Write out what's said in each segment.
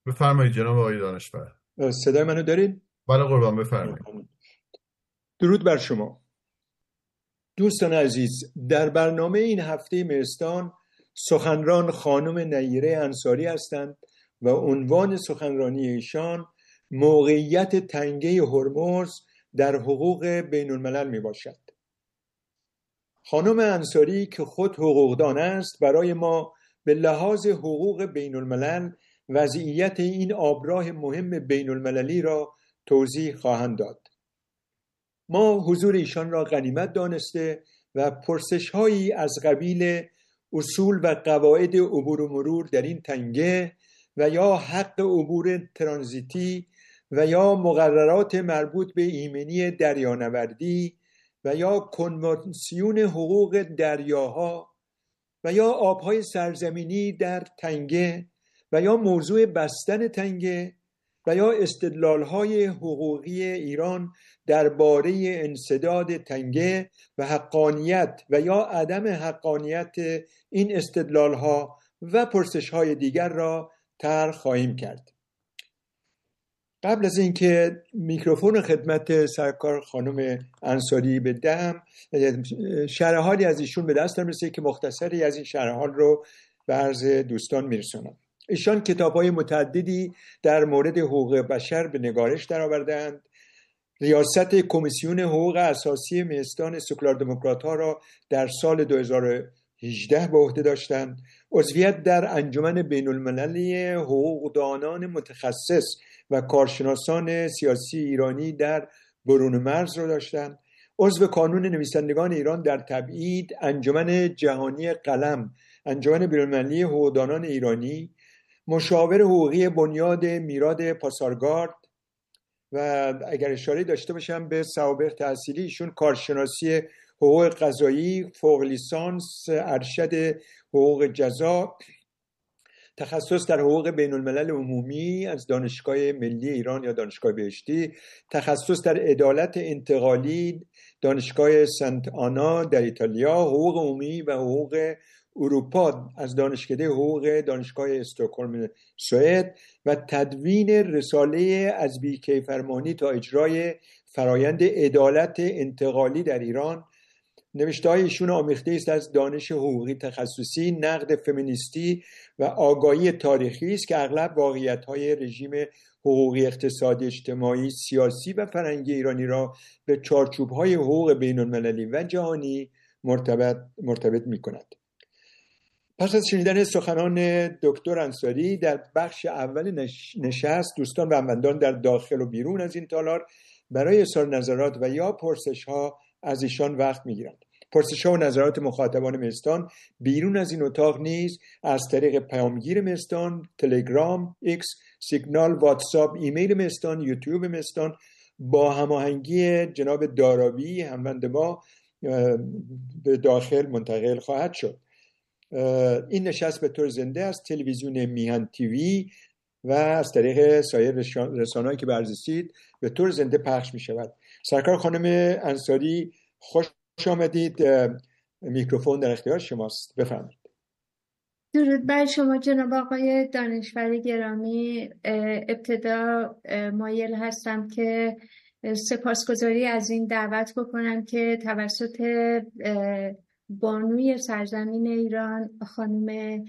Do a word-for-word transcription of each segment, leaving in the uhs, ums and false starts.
بفرمایید جناب آقای دانشور. صدای منو دارید؟ بله قربان، بفرمایید. درود بر شما دوستان عزیز. در برنامه این هفته مهستان سخنران خانم نیره انصاری هستند و عنوان سخنرانی ایشان موقعیت تنگه هرمز در حقوق بین الملل می باشد. خانم انصاری که خود حقوقدان است برای ما به لحاظ حقوق بین الملل وضعیت این آبراه مهم بین المللی را توضیح خواهند داد. ما حضور ایشان را غنیمت دانسته و پرسش هایی از قبیل اصول و قواعد عبور و مرور در این تنگه و یا حق عبور ترانزیتی و یا مقررات مربوط به ایمنی دریانوردی و یا کنوانسیون حقوق دریاها و یا آبهای سرزمینی در تنگه و یا موضوع بستن تنگه و یا استدلال‌های حقوقی ایران درباره انسداد تنگه و حقانیت و یا عدم حقانیت این استدلال‌ها و پرسش‌های دیگر را طرح خواهیم کرد. قبل از اینکه میکروفون خدمت سرکار خانم انصاری بدم، شرح حالی از ایشون به دستم رسید که مختصری از این شرح حال رو به عرض دوستان میرسونم. ایشان کتاب‌های متعددی در مورد حقوق بشر به نگارش درآوردند. ریاست کمیسیون حقوق اساسی مهستان سکولار دموکرات‌ها را در سال دو هزار و هجده به عهده داشتند. عضویت در انجمن بین‌المللی حقوقدانان متخصص و کارشناسان سیاسی ایرانی در برون مرز را داشتند. عضو کانون نویسندگان ایران در تبعید، انجمن جهانی قلم، انجمن بین‌المللی حقوقدانان ایرانی، مشاور حقوقی بنیاد میراد پاسارگارد و اگر اشاره داشته باشم به سوابق تحصیلی ایشون کارشناسی حقوق قضایی، فوق لیسانس ارشد حقوق جزا، تخصص در حقوق بین الملل عمومی از دانشگاه ملی ایران یا دانشگاه بهشتی، تخصص در عدالت انتقالی دانشگاه سنت آنا در ایتالیا، حقوق عمومی و حقوق اروپا از دانشکده حقوق دانشگاه استکهلم سوئد و تدوین رساله از بی‌کیفرمانی تا اجرای فرایند عدالت انتقالی در ایران. نوشته‌های ایشون آمیخته است از دانش حقوقی تخصصی، نقد فمینیستی و آگاهی تاریخی است که اغلب واقعیت‌های رژیم حقوقی اقتصادی اجتماعی سیاسی و فرهنگی ایرانی را به چارچوب‌های حقوق بین‌المللی و جهانی مرتبط مرتبط می‌کند. پس از شنیدن سخنان دکتر انصاری در بخش اول نشست، دوستان و هموطنان در داخل و بیرون از این تالار برای اظهار نظرات و یا پرسش‌ها از ایشان وقت می‌گیرند. پرسش‌ها و نظرات مخاطبان مهستان بیرون از این اتاق نیز از طریق پیامگیر مهستان، تلگرام، ایکس، سیگنال، واتساپ، ایمیل مهستان، یوتیوب مهستان با هماهنگی جناب داراوی هموند ما به داخل منتقل خواهد شد. این نشست به طور زنده از تلویزیون میهن تیوی و از طریق سایر رسانه‌ای که بررسید به طور زنده پخش می شود. سرکار خانم انصاری خوش آمدید. میکروفون در اختیار شماست، بفرمایید. درود بر شما جناب آقای دانشور گرامی. ابتدا مایل هستم که سپاسگزاری از این دعوت بکنم که توسط بانوی سرزمین ایران خانم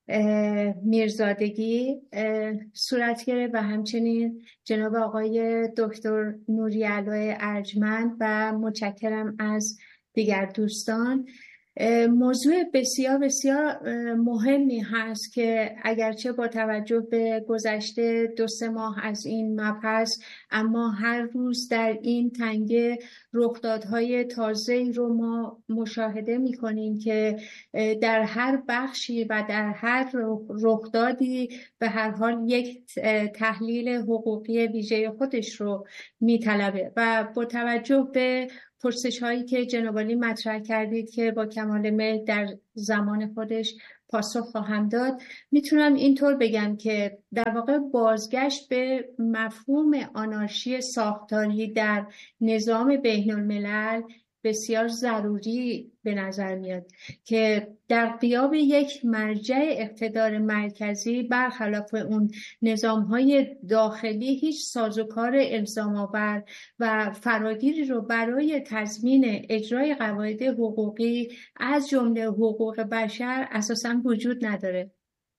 میرزادگی صورت گرفت و همچنین جناب آقای دکتر نوریعلی ارجمند و متشکرم از دیگر دوستان. موضوع بسیار بسیار مهمی هست که اگرچه با توجه به گذشته دو سه ماه از این مبحث، اما هر روز در این تنگه رخدادهای تازه‌ای رو ما مشاهده می‌کنیم که در هر بخشی و در هر رخدادی به هر حال یک تحلیل حقوقی ویژه خودش رو می‌طلبه و با توجه به پرسش هایی که جناب عالی مطرح کردید که با کمال میل در زمان خودش پاسخ خواهم داد، میتونم اینطور بگم که در واقع بازگشت به مفهوم آنارشی ساختاری در نظام بین الملل بسیار ضروری به نظر میاد که در غیاب یک مرجع اقتدار مرکزی برخلاف اون نظام‌های داخلی هیچ سازوکار الزام‌آور و فراگیری رو برای تضمین اجرای قواعد حقوقی از جمله حقوق بشر اساساً وجود نداره.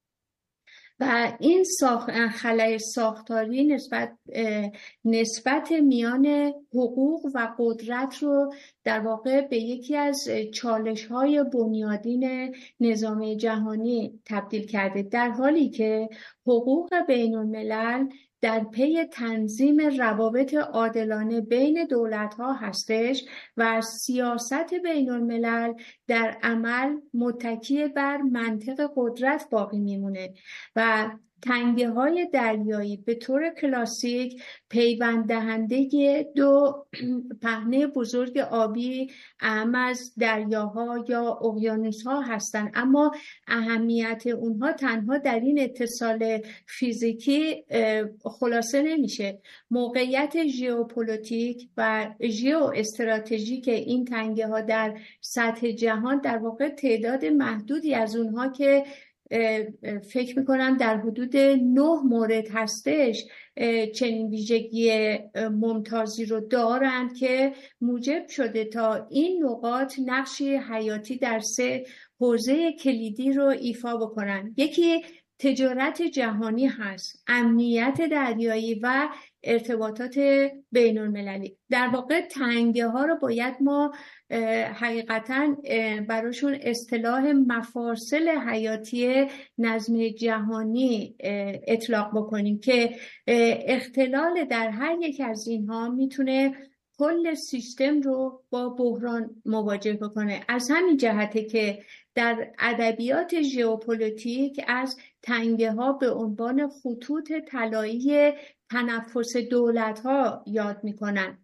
و این ساخت خلأ ساختاری نسبت نسبت میان حقوق و قدرت رو در واقع به یکی از چالش‌های بنیادین نظام جهانی تبدیل کرده، در حالی که حقوق بین الملل در پی تنظیم روابط عادلانه بین دولت‌ها هستش و سیاست بین الملل در عمل متکی بر منطق قدرت باقی میمونه و تنگه های دریایی به طور کلاسیک پیوند دهنده دو پهنه بزرگ آبی اهم از دریاها یا اقیانوس‌ها هستند، اما اهمیت اونها تنها در این اتصال فیزیکی خلاصه نمیشه. موقعیت ژئوپلیتیک و ژئواستراتژیک این تنگه ها در سطح جهان در واقع تعداد محدودی از اونها که فکر میکنم در حدود نه مورد هستش چنین ویژگی ممتازی رو دارند که موجب شده تا این نقاط نقشی حیاتی در سه حوزه کلیدی رو ایفا بکنن. یکی تجارت جهانی هست، امنیت دریایی و ارتباطات بین المللی. در واقع تنگه ها رو باید ما حقیقتاً براشون اصطلاح مفاصل حیاتی نظم جهانی اطلاق بکنیم که اختلال در هر یک از اینها میتونه کل سیستم رو با بحران مواجه بکنه. از همین جهته که در ادبیات ژئوپلیتیک از تنگه ها به عنوان خطوط طلایی تنفس دولت ها یاد میکنن.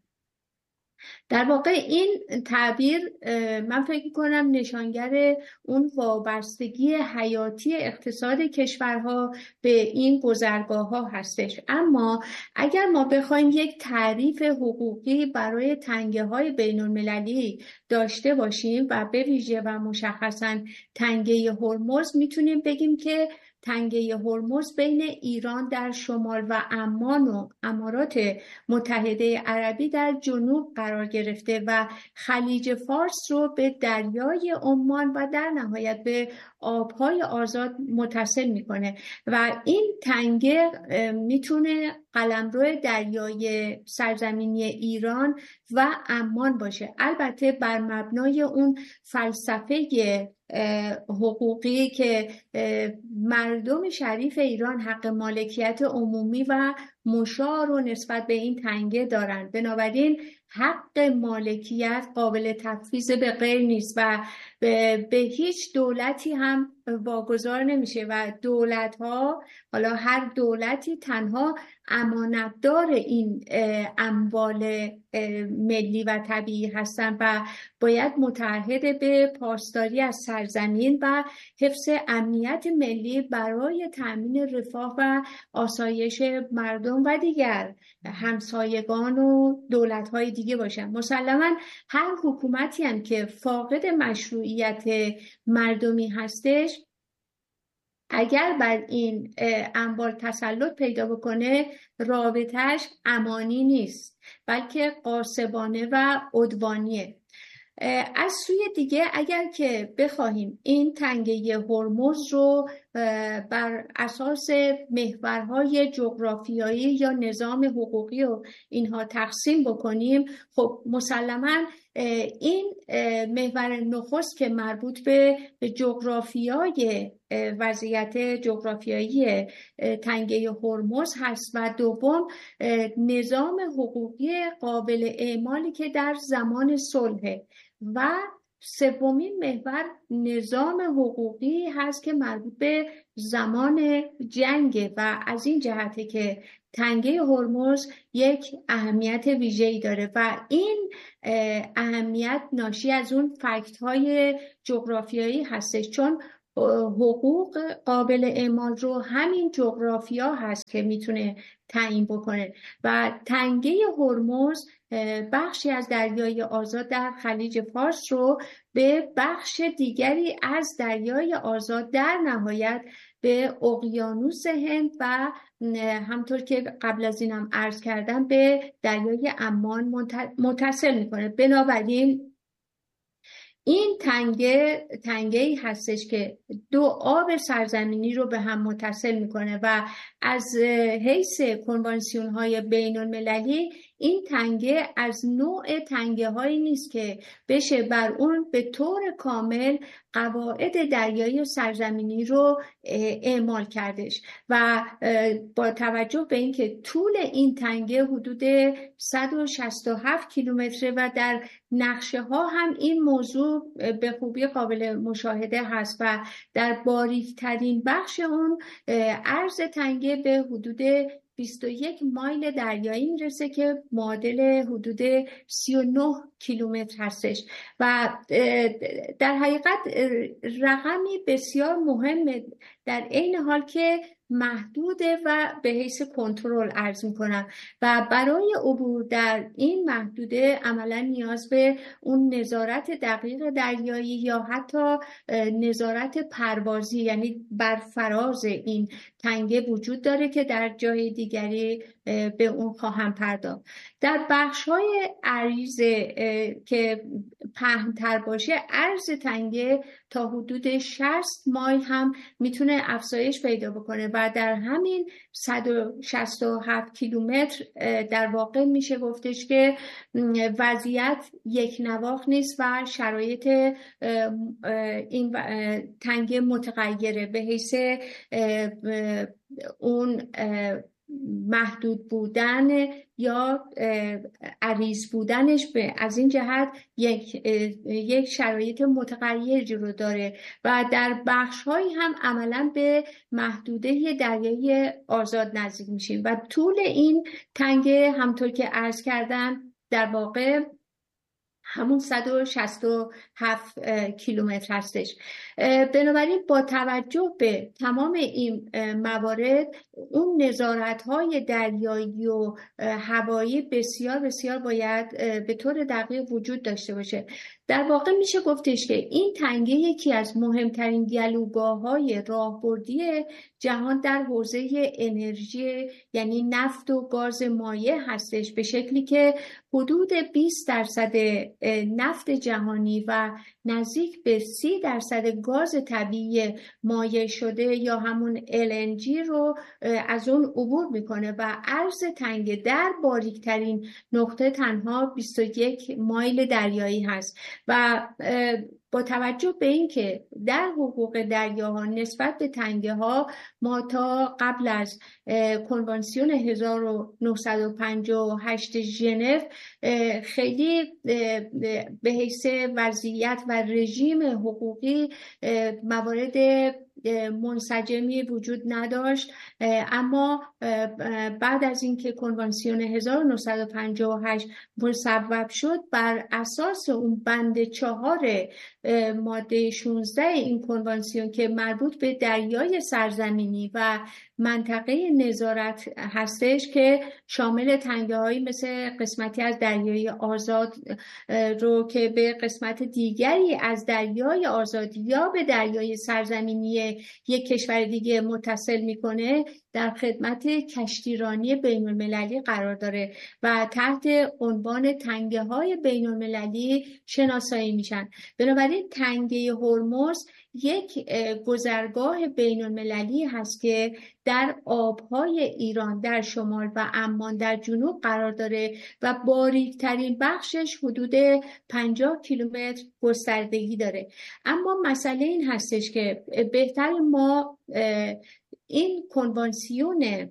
در واقع این تعبیر من فکر کنم نشانگر اون وابستگی حیاتی اقتصاد کشورها به این گذرگاه ها هستش. اما اگر ما بخوایم یک تعریف حقوقی برای تنگه های بین المللی داشته باشیم و به ویژه و مشخصاً تنگه هرمز، میتونیم بگیم که تنگه هرمز بین ایران در شمال و عمان و امارات متحده عربی در جنوب قرار گرفته و خلیج فارس رو به دریای عمان و در نهایت به آبهای آزاد متصل میکنه و این تنگه میتونه قلمرو دریای سرزمینی ایران و عمان باشه، البته بر مبنای اون فلسفه حقوقی که مردم شریف ایران حق مالکیت عمومی و مشاع رو نسبت به این تنگه دارن. بنابراین حق مالکیت قابل تفویض به غیر نیست و به, به هیچ دولتی هم واگذار نمیشه و دولت ها، حالا هر دولتی، تنها امانتدار این اموال ملی و طبیعی هستن و باید متعهد به پاسداری از سرزمین و حفظ امنیت ملی برای تأمین رفاه و آسایش مردم و دیگر همسایگان و دولت‌های دیگه باشن. مسلماً هر حکومتی هم که فاقد مشروعیت مردمی هستش، اگر بر این اموال تسلط پیدا بکنه، رابطه‌اش امانی نیست بلکه غاصبانه و عدوانیه. از سوی دیگه اگر که بخواهیم این تنگه هرمز رو بر اساس محورهای جغرافیایی یا نظام حقوقی و اینها تقسیم بکنیم، خب مسلماً این محور نخست که مربوط به جغرافیای وضعیت جغرافیایی تنگه هرمز هست و دوم نظام حقوقی قابل اعمالی که در زمان صلح و سومین محور نظام حقوقی هست که مربوط به زمان جنگ و از این جهته که تنگه هرمز یک اهمیت ویژه‌ای داره و این اهمیت ناشی از اون فکت‌های جغرافیایی هستش، چون حقوق قابل اعمال رو همین جغرافیا هست که میتونه تعیین بکنه و تنگه هرمز بخشی از دریای آزاد در خلیج فارس رو به بخش دیگری از دریای آزاد در نهایت به اقیانوس هند و همطور که قبل از اینم عرض کردم به دریای عمان متصل میکنه. بنابراین این تنگه تنگه‌ای هستش که دو آب سرزمینی رو به هم متصل میکنه و از حیث کنوانسیون‌های بین‌المللی این تنگه از نوع تنگه هایی نیست که بشه بر اون به طور کامل قواعد دریایی سرزمینی رو اعمال کردش و با توجه به اینکه طول این تنگه حدود صد و شصت و هفت کیلومتره و در نقشه ها هم این موضوع به خوبی قابل مشاهده هست و در باریکترین بخش اون عرض تنگه به حدود بیست و یک مایل دریایی میرسه که معادل حدود سی و نه کیلومتر هستش و در حقیقت رقمی بسیار مهمه در عین حال که محدوده و به حیث کنترل عرض میکنم و برای عبور در این محدوده عملا نیاز به اون نظارت دقیق دریایی یا حتی نظارت پروازی یعنی بر فراز این تنگه وجود داره که در جای دیگری به اون خواهم پرداخت. در بخش‌های عریض که پهن‌تر باشه عرض تنگه تا حدود شصت مایل هم میتونه افزایش پیدا بکنه و در همین صد و شصت و هفت کیلومتر در واقع میشه گفتش که وضعیت یک نواخت نیست و شرایط این تنگه متغیره به حیث اون محدود بودن یا عریض بودنش به از این جهت یک یک شرایط متغیری رو داره و در بخش‌هایی هم عملاً به محدوده دریای آزاد نزدیک میشیم و طول این تنگه همطور که عرض کردم در واقع همون صد و شصت و هفت کیلومتر هستش. بنابراین با توجه به تمام این موارد اون نظارت‌های دریایی و هوایی بسیار بسیار باید به طور دقیق وجود داشته باشه. در واقع میشه گفتش که این تنگه یکی از مهمترین گلوگاه‌های راهبردی جهان در حوزه انرژی یعنی نفت و گاز مایع هستش به شکلی که حدود بیست درصد نفت جهانی و نزدیک به سی درصد گاز طبیعی مایع شده یا همون ال ان جی رو از اون عبور میکنه و عرض تنگه در باریکترین نقطه تنها بیست و یک مایل دریایی هست و با توجه به اینکه در حقوق دریاها نسبت به تنگه ها ما تا قبل از کنوانسیون هزار و نهصد و پنجاه و هشت ژنو خیلی به حیث وضعیت و رژیم حقوقی موارد منسجمی وجود نداشت، اما بعد از اینکه کنوانسیون هزار و نهصد و پنجاه و هشت مصوب شد بر اساس اون بند چهار ماده شانزده این کنوانسیون که مربوط به دریای سرزمینی و منطقه نظارت هستش که شامل تنگه‌هایی مثل قسمتی از دریای آزاد رو که به قسمت دیگری از دریای آزاد یا به دریای سرزمینی یک کشور دیگه متصل میکنه در خدمت کشتیرانی بین المللی قرار داره و تحت عنوان تنگه های بین المللی شناسایی میشن. بنابراین تنگه هرمز یک گذرگاه بین المللی هست که در آبهای ایران در شمال و عمان در جنوب قرار داره و باریکترین بخشش حدود پنجاه کیلومتر گستردگی داره. اما مسئله این هستش که بهتر ما این کنوانسیون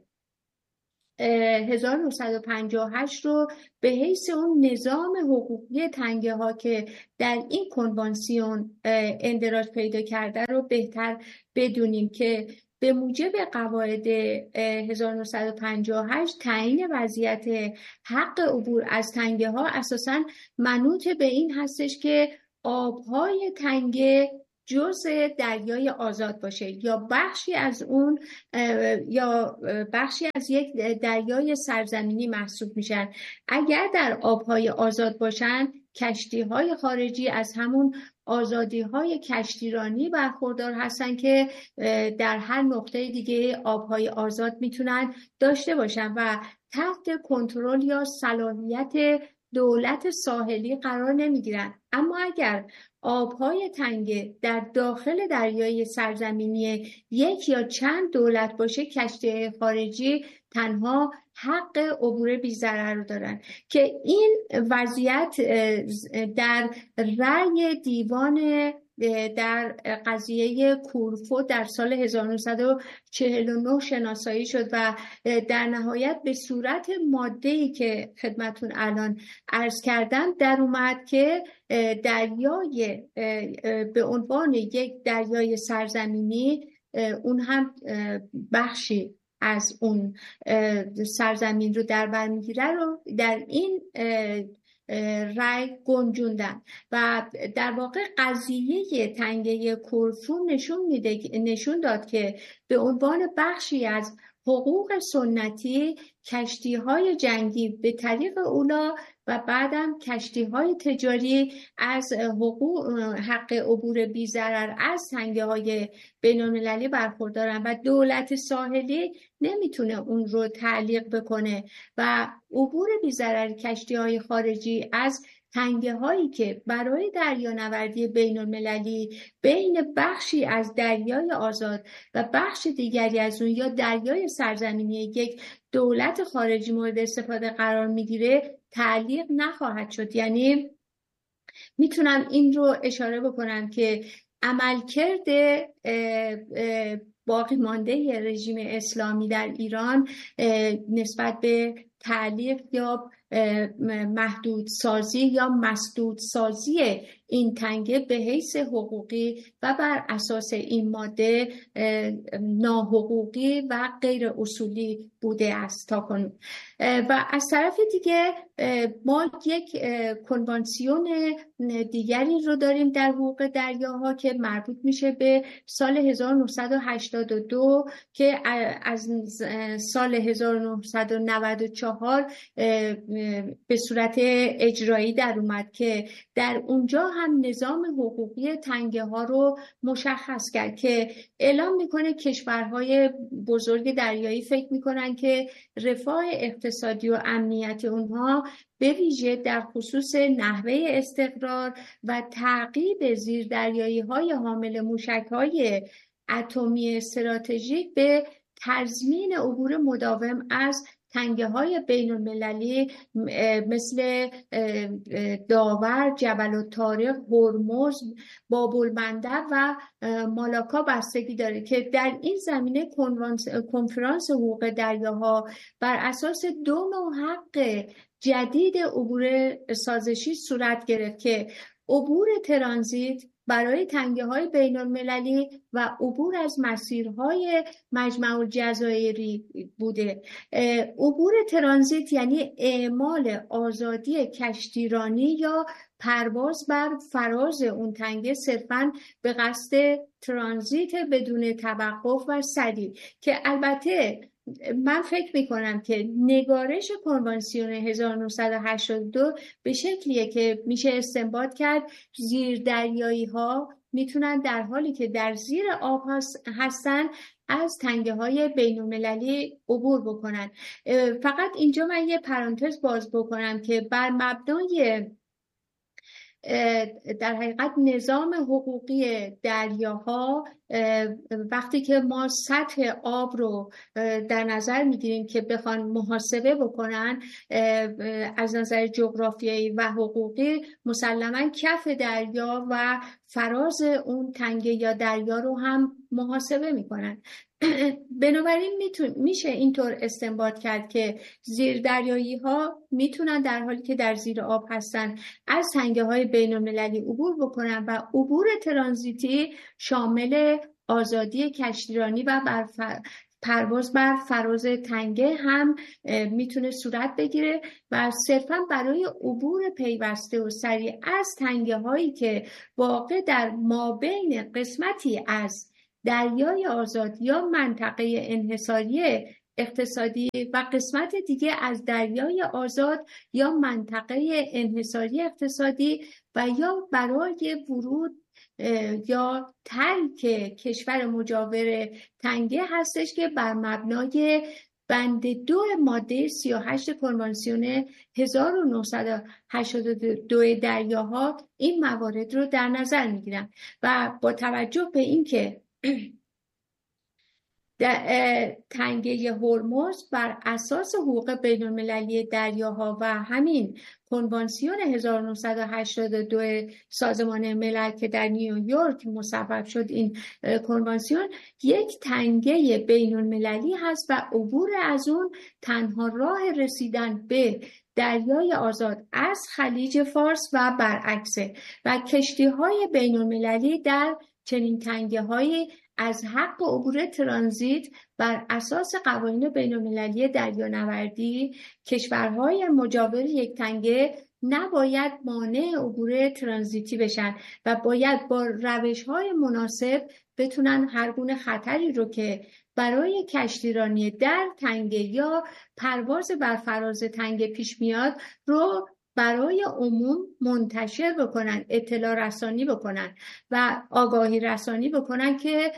هزار و نهصد و پنجاه و هشت رو به حیث اون نظام حقوقی تنگه ها که در این کنوانسیون اندراج پیدا کرده رو بهتر بدونیم که به موجب قواعد هزار و نهصد و پنجاه و هشت تعیین وضعیت حق عبور از تنگه ها اساساً منوط به این هستش که آبهای تنگه جزء دریای آزاد باشه یا بخشی از اون یا بخشی از یک دریای سرزمینی محسوب میشن. اگر در آبهای آزاد باشن، کشتی‌های خارجی از همون آزادی‌های کشتیرانی برخوردار هستن که در هر نقطه دیگه آبهای آزاد میتونن داشته باشن و تحت کنترل یا صلاحیت دولت ساحلی قرار نمیگیرن. اما اگر آبهای تنگ در داخل دریای سرزمینی یک یا چند دولت باشه، کشتی خارجی تنها حق عبور بی ضرر رو دارن که این وضعیت در رأی دیوان در قضیه کورفو در سال هزار و نهصد و چهل و نه شناسایی شد و در نهایت به صورت ماده‌ای که خدمتون الان عرض کردم در اومد که دریای به عنوان یک دریای سرزمینی، اون هم بخشی از اون سرزمین رو در بر میگیره، رو در این رأی گنجوندن و در واقع قضیه تنگه کورفو نشون میده نشون داد که به عنوان بخشی از حقوق سنتی کشتی‌های جنگی به طریق اولا و بعدم کشتی‌های تجاری از حقوق حق عبور بی ضرر از تنگه‌های بین‌المللی برخوردارن و دولت ساحلی نمیتونه اون رو تعلیق بکنه و عبور بی ضرر کشتی‌های خارجی از تنگه هایی که برای دریانوردی بین المللی بین بخشی از دریای آزاد و بخش دیگری از اون یا دریای سرزمینی یک دولت خارجی مورد استفاده قرار میگیره تعلیق نخواهد شد. یعنی میتونم این رو اشاره بکنم که عملکرد باقی مانده رژیم اسلامی در ایران نسبت به تعلیق یا محدود سازی یا مسدود سازی این تنگه به حیث حقوقی و بر اساس این ماده ناحقوقی و غیر اصولی بوده است تا کنون. و از طرف دیگه ما یک کنوانسیون دیگری رو داریم در حقوق دریاها که مربوط میشه به سال هزار و نهصد و هشتاد و دو که از سال هزار و نهصد و نود و چهار به صورت اجرایی در اومد که در اونجا هم نظام حقوقی تنگه ها رو مشخص کرد که اعلام میکنه کشورهای بزرگ دریایی فکر میکنن که رفاه اقتصادی و امنیت اونها به ویژه در خصوص نحوه استقرار و تعقیب زیردریایی های حامل موشک های اتمی استراتژیک به تضمین عبور مداوم از تنگه های بین المللی مثل داور، جبل الطارق، هرمز، باب المندب و مالاکا بستگی داره که در این زمینه کنفرانس حقوق دریاها بر اساس دو نوع حق جدید عبور سازشی صورت گرفت که عبور ترانزیت برای تنگه های بین المللی و عبور از مسیرهای مجمع الجزایری بوده. عبور ترانزیت یعنی اعمال آزادی کشتیرانی یا پرواز بر فراز اون تنگه صرفاً به قصد ترانزیت بدون توقف و سری که البته من فکر می کنم که نگارش کنوانسیون هزار و نهصد و هشتاد و دو به شکلیه که میشه استنباط کرد زیردریایی ها میتونن در حالی که در زیر آب هستن از تنگه های بین المللی عبور بکنن. فقط اینجا من یه پرانتز باز بکنم که بر مبنای در حقیقت نظام حقوقی دریاها وقتی که ما سطح آب رو در نظر میگیریم که بخوان محاسبه بکنن از نظر جغرافیایی و حقوقی مسلماً کف دریا و فراز اون تنگه یا دریا رو هم محاسبه میکنن. بنابراین میشه اینطور استنباط کرد که زیردریایی ها میتونن در حالی که در زیر آب هستن از تنگه های بین المللی عبور بکنن و عبور ترانزیتی شامل آزادی کشتیرانی و بر پرواز بر فراز تنگه هم میتونه صورت بگیره و صرفا برای عبور پیوسته و سریع از تنگه هایی که واقع در مابین قسمتی از دریای آزاد یا منطقه انحصاری اقتصادی و قسمت دیگه از دریای آزاد یا منطقه انحصاری اقتصادی و یا برای ورود یا ترک کشور مجاور تنگه هستش که بر مبنای بند دو ماده سی و هشت کنوانسیون هزار و نهصد و هشتاد و دو دریاها این موارد رو در نظر میگیرن. و با توجه به اینکه تنگه هرمز بر اساس حقوق بین المللی دریاها و همین کنوانسیون هزار و نهصد و هشتاد و دو سازمان ملل که در نیویورک مصوب شد، این کنوانسیون یک تنگه بین المللی هست و عبور از اون تنها راه رسیدن به دریای آزاد از خلیج فارس و برعکسه و کشتی های بین المللی در چنین تنگه های از حق عبور ترانزیت بر اساس قوانین بین المللی دریانوردی کشورهای مجاور یک تنگه نباید مانع عبور ترانزیتی بشن و باید با روش‌های مناسب بتونن هر گونه خطری رو که برای کشتیرانی در تنگه یا پرواز بر فراز تنگه پیش میاد رو برای عموم منتشر بکنن، اطلاع رسانی بکنن و آگاهی رسانی بکنن که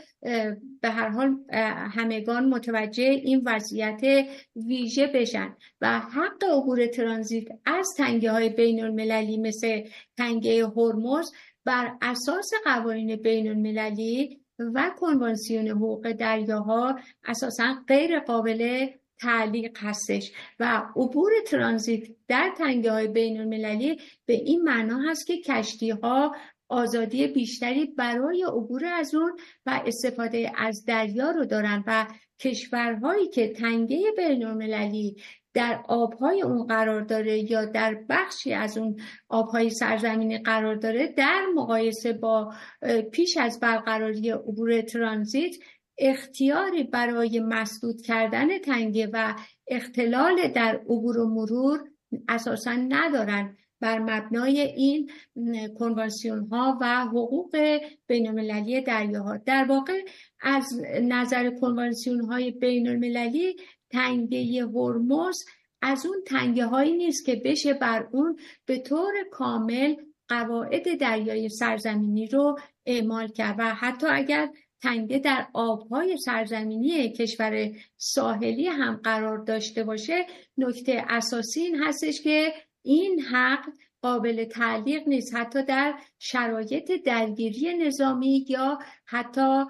به هر حال همگان متوجه این وضعیت ویژه بشن و حق عبور ترانزیت از تنگه های بین المللی مثل تنگه هرمز بر اساس قوانین بین المللی و کنوانسیون حقوق دریاها اساساً غیر قابل تعلیق هستش و عبور ترانزیت در تنگه های بین المللی به این معنا هست که کشتی ها آزادی بیشتری برای عبور از اون و استفاده از دریا رو دارن و کشورهایی که تنگه بین المللی در آبهای اون قرار داره یا در بخشی از اون آبهای سرزمینی قرار داره در مقایسه با پیش از برقراری عبور ترانزیت اختیاری برای مسدود کردن تنگه و اختلال در عبور و مرور اساساً ندارن بر مبنای این کنوانسیون ها و حقوق بین المللی دریاها. در واقع از نظر کنوانسیون های بین المللی تنگه هرمز از اون تنگه هایی نیست که بشه بر اون به طور کامل قواعد دریای سرزمینی رو اعمال کرد و حتی اگر تنگه در آبهای سرزمینی کشور ساحلی هم قرار داشته باشه، نکته اساسی این هستش که این حق قابل تعلیق نیست حتی در شرایط درگیری نظامی یا حتی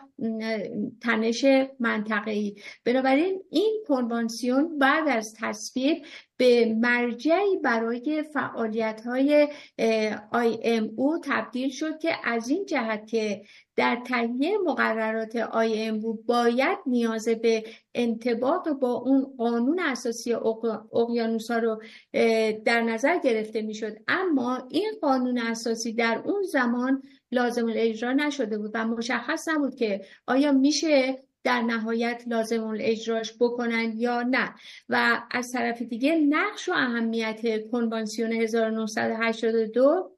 تنش منطقه‌ای. بنابراین این کنوانسیون بعد از تصویب به مرجعی برای فعالیت‌های آی ام او تبدیل شد که از این جهت که در تهیه مقررات آی ام او باید نیاز به انضباط با اون قانون اساسی اقیانوس‌ها رو در نظر گرفته میشد، اما این قانون اساسی در اون زمان لازم الاجرا نشده بود و مشخص نبود که آیا میشه در نهایت لازم الاجراش بکنن یا نه. و از طرف دیگه نقش و اهمیت کنوانسیون هزار و نهصد و هشتاد و دو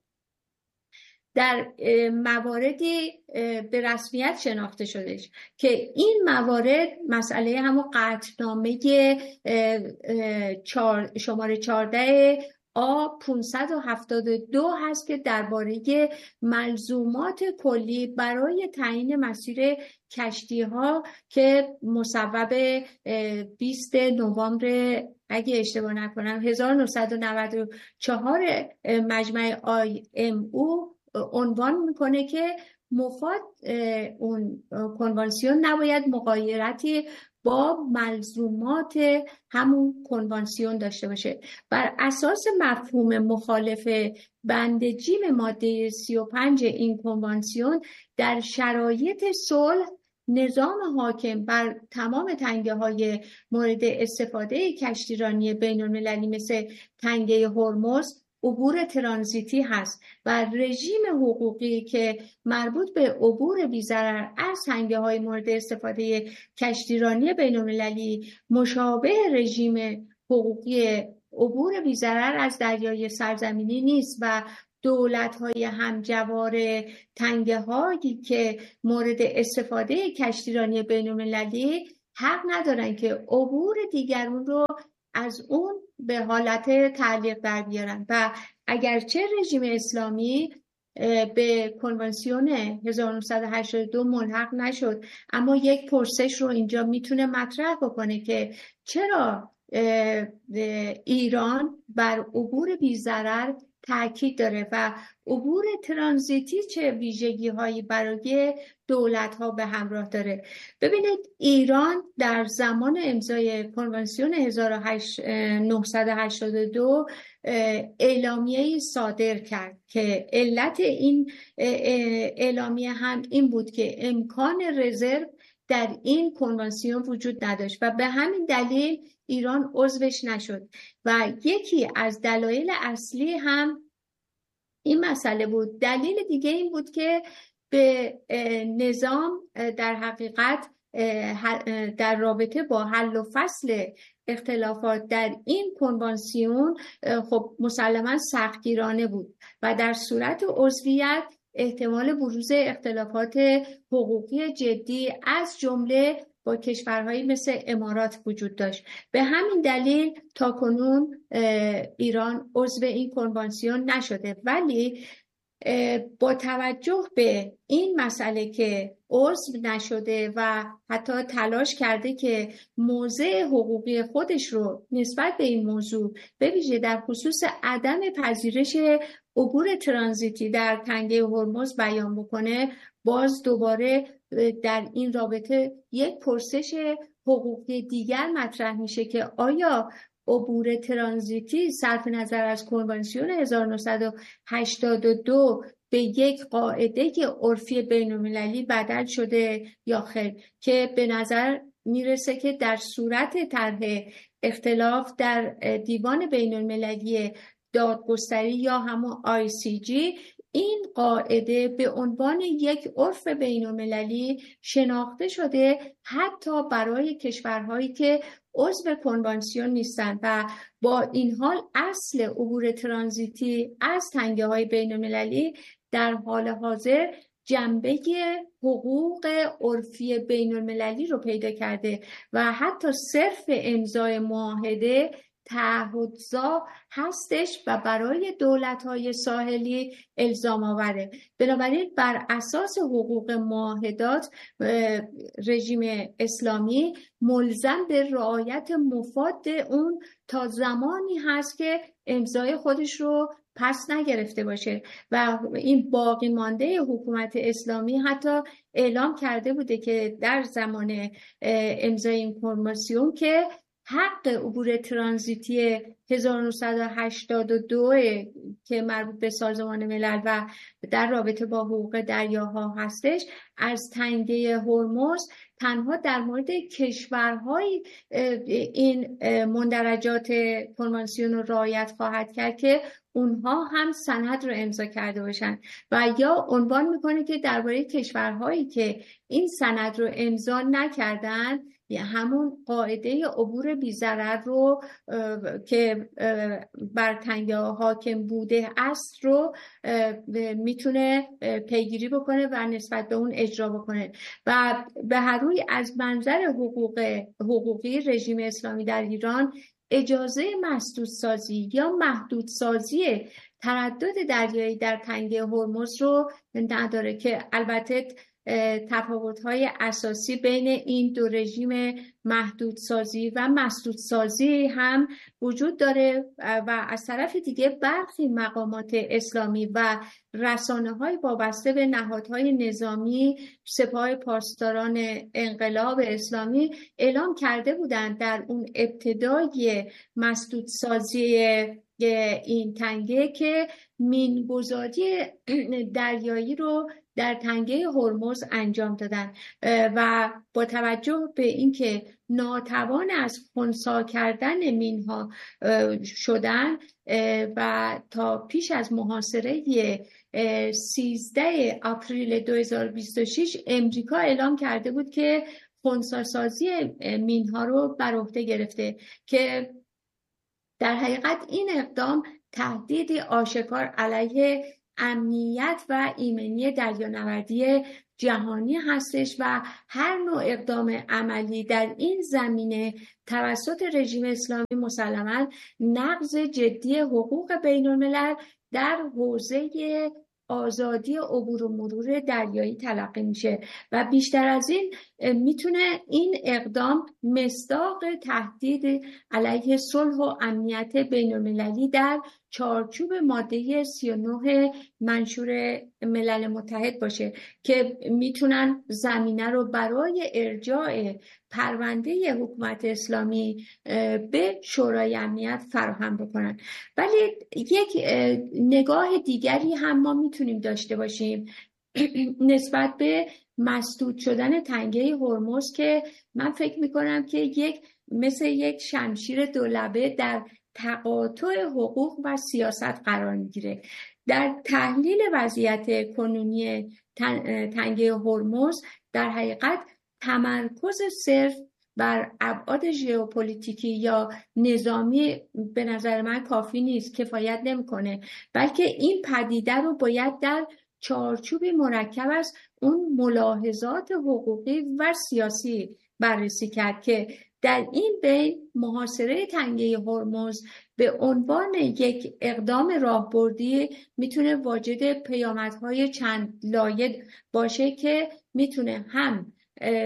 در مواردی به رسمیت شناخته شدش که این موارد مسئله همون قطعنامه شماره چهارده آ پانصد و هفتاد و دو هست که درباره ملزومات کلی برای تعیین مسیر کشتی ها که مصوب بیست نوامبر اگه اشتباه نکنم هزار و نهصد و نود و چهار مجمع آی ام او عنوان میکنه که مفاد اون کنوانسیون نباید مغایرتی با ملزومات همون کنوانسیون داشته باشه. بر اساس مفهوم مخالف بند جیم ماده سی و پنج این کنوانسیون در شرایط صلح نظام حاکم بر تمام تنگه های مورد استفاده کشتیرانی بین المللی مثل تنگه هرمز عبور ترانزیتی هست و رژیم حقوقی که مربوط به عبور بی‌ضرر از تنگه‌های مورد استفاده کشتیرانی بین‌المللی مشابه رژیم حقوقی عبور بی‌ضرر از دریای سرزمینی نیست و دولت‌های همجوار تنگه‌هایی که مورد استفاده کشتیرانی بین‌المللی حق ندارن که عبور دیگرون رو از اون به حالت تعلیق در بیارن. و اگرچه رژیم اسلامی به کنوانسیون هزار و نهصد و هشتاد و دو ملحق نشد، اما یک پرسش رو اینجا میتونه مطرح بکنه که چرا ایران بر عبور بی‌ضرر تاکید داره و عبور ترانزیتی چه ویژگی هایی برای دولت ها به همراه داره. ببینید ایران در زمان امضای کنوانسیون هزار و نهصد و هشتاد و دو اعلامیه‌ای صادر کرد که علت این اعلامیه هم این بود که امکان رزرو در این کنوانسیون وجود نداشت و به همین دلیل ایران عضوش نشد و یکی از دلایل اصلی هم این مسئله بود. دلیل دیگه این بود که به نظام در حقیقت در رابطه با حل و فصل اختلافات در این کنوانسیون خب مسلماً سختگیرانه بود و در صورت عضویت احتمال بروز اختلافات حقوقی جدی از جمله با کشورهایی مثل امارات وجود داشت. به همین دلیل تاکنون ایران عضو این کنوانسیون نشده، ولی با توجه به این مسئله که عضو نشده و حتی تلاش کرده که موضع حقوقی خودش رو نسبت به این موضوع به ویژه در خصوص عدم پذیرش عبور ترانزیتی در تنگه هرمز بیان بکنه، باز دوباره در این رابطه یک پرسش حقوقی دیگر مطرح میشه که آیا عبور ترانزیتی صرف نظر از کنوانسیون هزار و نهصد و هشتاد و دو به یک قاعده عرفی بین‌المللی بدل شده یا خیر، که به نظر میرسه که در صورت طرح اختلاف در دیوان بین‌المللی دادگستری یا همون آی سی جی این قاعده به عنوان یک عرف بین‌المللی شناخته شده حتی برای کشورهایی که عضو کنوانسیون نیستند و با این حال اصل عبور ترانزیتی از تنگه‌های بین‌المللی در حال حاضر جنبه حقوق عرفی بین‌المللی رو پیدا کرده و حتی صرف امضای معاهده تعهدزا هستش و برای دولت‌های ساحلی الزام آوره. بنابراین بر اساس حقوق معاهدات رژیم اسلامی ملزم به رعایت مفاد اون تا زمانی هست که امضای خودش رو پس نگرفته باشه و این باقی مانده حکومت اسلامی حتی اعلام کرده بوده که در زمان امضای این کنوانسیون که حق عبور ترانزیتی هزار و نهصد و هشتاد و دو که مربوط به سازمان ملل و در رابطه با حقوق دریاها هستش از تنگه هرمز تنها در مورد کشورهای این مندرجات کنوانسیون رو رعایت خواهد کرد که اونها هم سند رو امضا کرده باشن و یا عنوان میکنه که درباره کشورهایی که این سند رو امضا نکردن همون قاعده عبور بی‌ضرر رو که بر تنگه حاکم بوده است رو میتونه پیگیری بکنه و نسبت به اون اجرا بکنه و به هر روی از منظر حقوق حقوقی رژیم اسلامی در ایران اجازه مسدودسازی یا محدودسازی تردد دریایی در تنگه هرمز رو نداره که البته تفاوت‌های اساسی بین این دو رژیم محدودسازی و مسدودسازی هم وجود داره و از طرف دیگه برخی مقامات اسلامی و رسانه‌های وابسته به نهادهای نظامی سپاه پاسداران انقلاب اسلامی اعلام کرده بودند در اون ابتدای مسدودسازی این تنگه که مین‌گذاری دریایی رو در تنگه هرمز انجام دادن و با توجه به اینکه ناتوان از خنثی کردن مینها شدن و تا پیش از محاصره سیزده آپریل دو هزار و بیست و شش امریکا اعلام کرده بود که خنثی سازی مینها رو بر عهده گرفته، که در حقیقت این اقدام تهدیدی آشکار علیه امنیت و ایمنی دریانوردی جهانی هستش و هر نوع اقدام عملی در این زمینه توسط رژیم اسلامی مسلماً نقض جدی حقوق بین الملل در حوزه آزادی عبور و مرور دریایی تلقی میشه و بیشتر از این میتونه این اقدام مصداق تهدید علیه صلح و امنیت بین المللی در چارچوب ماده سی و نه منشور ملل متحد باشه که میتونن زمینه رو برای ارجاع پرونده حکومت اسلامی به شورای امنیت فراهم بکنن. ولی یک نگاه دیگری هم ما میتونیم داشته باشیم نسبت به مسدود شدن تنگه هرمز، که من فکر میکنم که یک مثل یک شمشیر دولبه در تقاطع حقوق و سیاست قرار میگیره. در تحلیل وضعیت کنونی تنگه هرمز در حقیقت تمرکز صرف بر ابعاد ژئوپلیتیکی یا نظامی به نظر من کافی نیست، کفایت نمیکنه، بلکه این پدیده رو باید در چارچوبی مرکب از اون ملاحظات حقوقی و سیاسی بررسی کرد که در این بین محاصره تنگه هرمز به عنوان یک اقدام راهبردی میتونه واجد پیامدهای چند لایه باشه که میتونه هم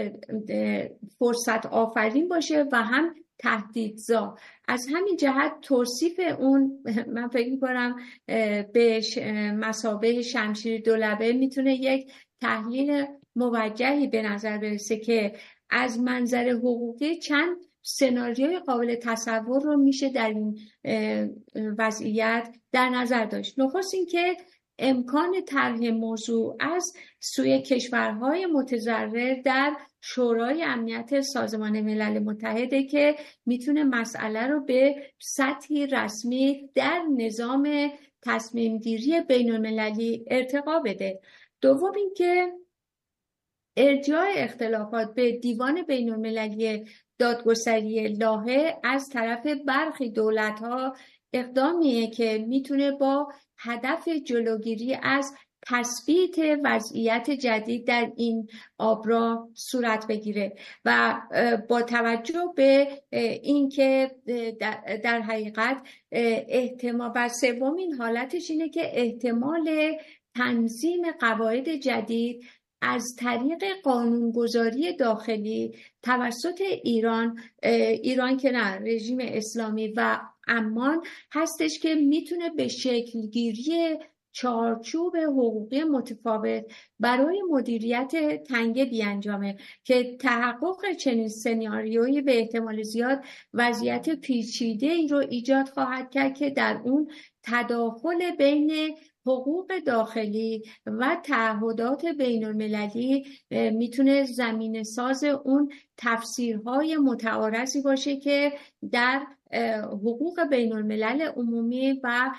فرصت آفرین باشه و هم تهدیدزا. از همین جهت توصیف اون من فکر میکنم به مثابه شمشیر دولبه میتونه یک تحلیل موجهی به نظر برسه که از منظر حقوقی چند سناریوی قابل تصور رو میشه در این وضعیت در نظر داشت. نخست این که امکان طرح موضوع از سوی کشورهای متضرر در شورای امنیت سازمان ملل متحده که میتونه مسئله رو به سطحی رسمی در نظام تصمیم گیری بین المللی ارتقا بده. دوم این که ارجاع اختلافات به دیوان بین المللی دادگستری لاهه از طرف برخی دولت‌ها اقدامیه که میتونه با هدف جلوگیری از تثبیت وضعیت جدید در این آبراه صورت بگیره و با توجه به اینکه در حقیقت احتمال و سومین حالتش اینه که احتمال تنظیم قواعد جدید از طریق قانونگذاری داخلی توسط ایران ایران که نه رژیم اسلامی و عمان هستش که میتونه به شکلگیری چارچوب حقوقی متفاوت برای مدیریت تنگه بیانجامه که تحقق چنین سناریویی به احتمال زیاد وضعیت پیچیده‌ای رو ایجاد خواهد کرد که در اون تداخل بین حقوق داخلی و تعهدات بین المللی میتونه زمینه ساز اون تفسیرهای متعارضی باشه که در حقوق بین الملل عمومی و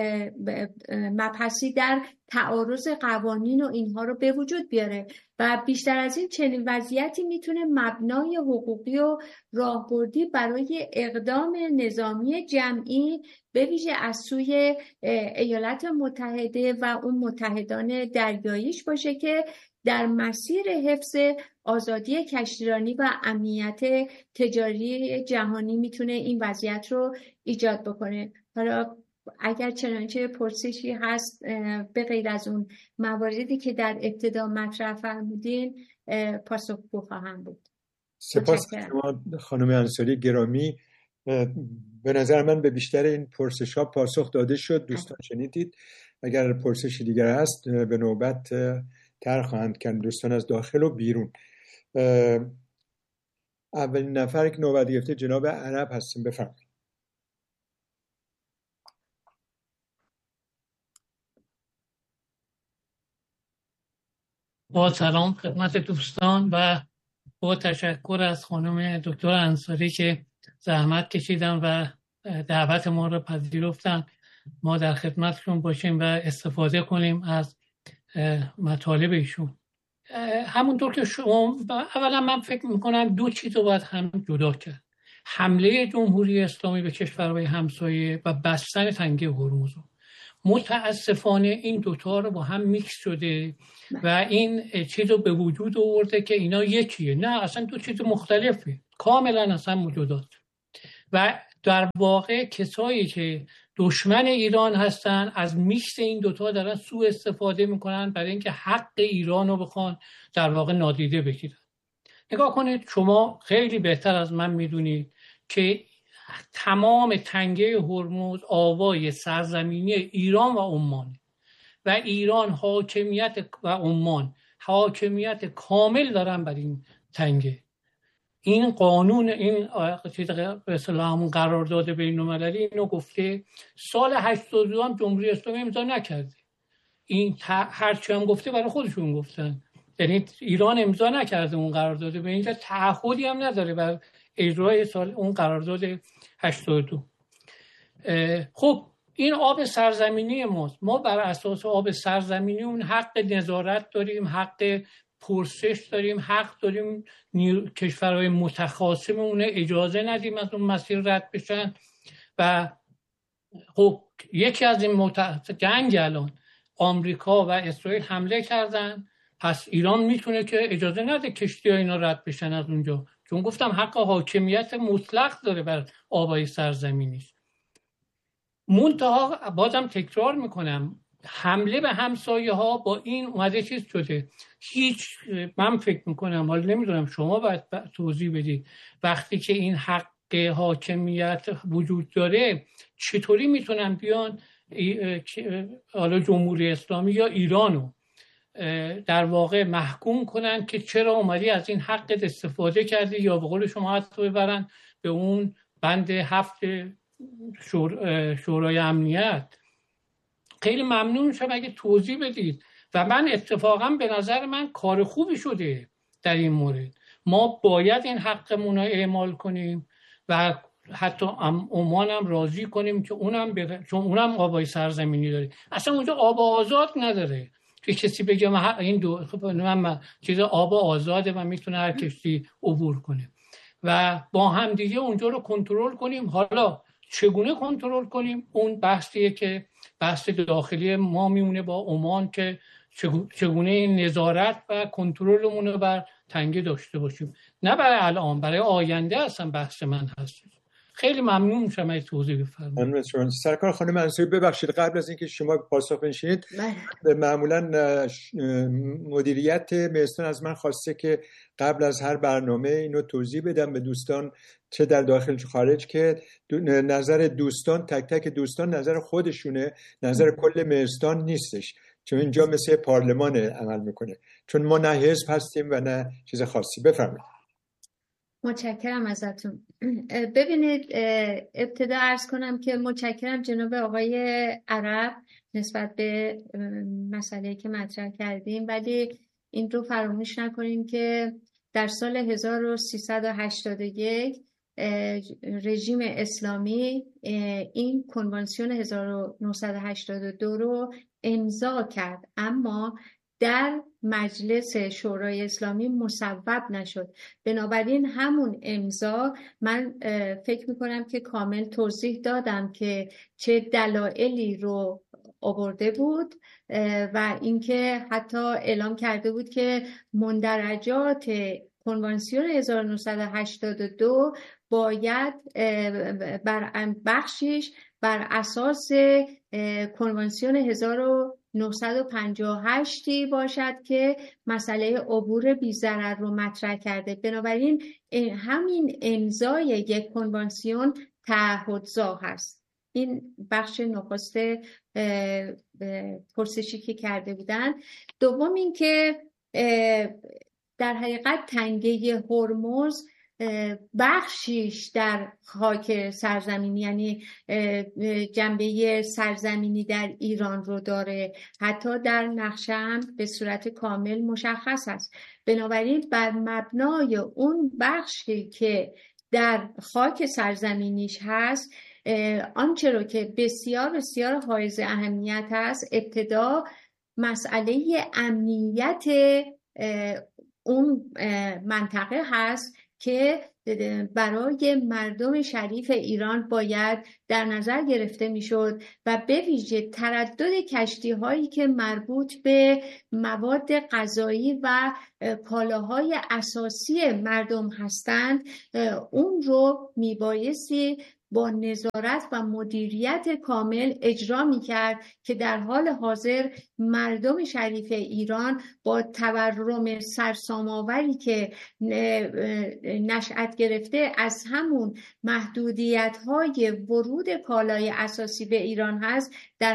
مبحثی در تعارض قوانین و اینها رو به وجود بیاره و بیشتر از این چنین وضعیتی میتونه مبنای حقوقی و راهبردی برای اقدام نظامی جمعی به ویژه از سوی ایالات متحده و اون متحدان دریاییش باشه که در مسیر حفظ آزادی کشتیرانی و امنیت تجاری جهانی میتونه این وضعیت رو ایجاد بکنه. حالا اگر چنانچه پرسشی هست به غیر از اون مواردی که در ابتدا مطرح فرمودین پاسخگو خواهم بود. سپاس شما خانم انصاری گرامی. به نظر من به بیشتر این پرسش ها پاسخ داده شد. دوستان شنیدید. اگر پرسشی دیگر هست به نوبت طرح خواهند کرد دوستان از داخل و بیرون. اولین نفر که نوبت گرفته جناب عرب هستیم، بفرمایید. با سلام خدمت دوستان و با تشکر از خانم دکتر انصاری که زحمت کشیدن و دعوت ما را پذیرفتن ما در خدمتشون باشیم و استفاده کنیم از مطالب ایشون. همونطور که شما، اولا من فکر میکنم دو چیز رو باید هم جدا کرد: حمله جمهوری اسلامی به کشورهای همسایه و بستن تنگه هرمز. متاسفانه این دوتا رو با هم میکس شده و این چیز رو به وجود آورده که اینا یکیه. نه، اصلا دو چیز مختلفه، کاملا اصلا جداست. و در واقع کسایی که دشمن ایران هستن از میکس این دوتا دارن سوء استفاده میکنن برای اینکه حق ایران رو بخوان در واقع نادیده بگیرن. نگاه کنید، شما خیلی بهتر از من میدونید که تمام تنگه هرمز آوای سرزمینی ایران و عمان و ایران حاکمیت و عمان حاکمیت کامل دارن بر این تنگه. این قانون، این چیز به اصطلاح همون قرارداد بین‌المللی اینو گفته. سال هشتاد و دو هم جمهوری اسلامی امضا نکرده. این هرچی هم گفته برای خودشون گفتن، یعنی ایران امضا نکرده اون قرارداد، به اینجا تعهدی هم نداره بر اجرای سال اون قرارداد هشتاد و دو. خب این آب سرزمینی ماست. ما بر اساس آب سرزمینی اون حق نظارت داریم، حق پرسش داریم، حق داریم کشورهای متخاصم اون اجازه ندیم از اون مسیر رد بشن. و خب یکی از این مت... جنگ الان آمریکا و اسرائیل حمله کردن، پس ایران میتونه که اجازه نده کشتی ها اینا رد بشن از اونجا، چون گفتم حق حاکمیت مطلق داره بر آبای سرزمینیش. منتها بازم تکرار میکنم، حمله به همسایه ها با این اومده چیز شده. هیچ، من فکر میکنم، حالا نمیدونم شما باید توضیح بدید، وقتی که این حق حاکمیت وجود داره چطوری میتونن بیان حالا جمهوری اسلامی یا ایرانو در واقع محکوم کنن که چرا اومدی از این حقت استفاده کردی، یا به قول شما حتی ببرن به اون بند هفت شور... شورای امنیت. خیلی ممنون شم اگه توضیح بدید. و من اتفاقا به نظر من کار خوبی شده در این مورد. ما باید این حقمون رو اعمال کنیم و حتی عمان هم راضی کنیم که اونم بر... چون اونم آبای سرزمینی داره. اصلا اونجا آب آزاد نداره که کسی بگه من این دو من چیز آب آزاده و میتونه هر کشتی عبور کنه. و با هم دیگه اونجا رو کنترل کنیم. حالا چگونه کنترل کنیم اون بحثیه که بحث داخلی ما میمونه با عمان که چگونه نظارت و کنترلمون رو بر تنگه داشته باشیم. نه برای الان، برای آینده اصلا بحث من هست. خیلی ممنون میشم از توضیح بفرمایید. ممنون شما سرکار خانم انصاری. ببخشید قبل از اینکه شما پاسخ بنشینید، معمولا مدیریت مهستان از من خواسته که قبل از هر برنامه اینو توضیح بدم به دوستان، چه در داخل چه خارج، که نظر دوستان، تک تک دوستان نظر خودشونه، نظر کل مهستان نیستش، چون اینجا مثل پارلمان عمل میکنه، چون ما نه حزب هستیم و نه چیز خاصی. بفرمایید. متشکرم ازتون. ببینید، ابتدا عرض کنم که متشکرم جناب آقای عرب نسبت به مسئله که مطرح کردیم، ولی این رو فراموش نکنیم که در سال هزار و سیصد و هشتاد و یک رژیم اسلامی این کنوانسیون هزار و نهصد و هشتاد و دو رو امضا کرد، اما در مجلس شورای اسلامی مصوب نشد. بنابراین همون امضا، من فکر میکنم که کامل توضیح دادم که چه دلایلی رو آورده بود و اینکه حتی اعلام کرده بود که مندرجات کنوانسیون هزار و نهصد و هشتاد و دو باید بر بخشش بر اساس کنوانسیون هزار و نهصد و پنجاه و هشت باشد که مسئله عبور بی‌ضرر رو مطرح کرده. بنابراین همین امضای یک کنوانسیون تعهدزا هست. این بخش نخست پرسشی که کرده بودن. دوم این که در حقیقت تنگه هرمز بخشیش در خاک سرزمینی، یعنی جنبه سرزمینی در ایران رو داره، حتی در نقشه هم به صورت کامل مشخص است. بنابراین بر مبنای اون بخشی که در خاک سرزمینیش هست، آنچه رو که بسیار بسیار حائز اهمیت است، ابتدا مسئله امنیت اون منطقه هست که برای مردم شریف ایران باید در نظر گرفته میشد و به ویژه تردد کشتی هایی که مربوط به مواد غذایی و کالاهای اساسی مردم هستند، اون رو میبایستی با نظارت و مدیریت کامل اجرا می‌کرد که در حال حاضر مردم شریف ایران با تورم سرسام‌آوری که نشأت گرفته از همون محدودیت‌های ورود کالای اساسی به ایران هست، در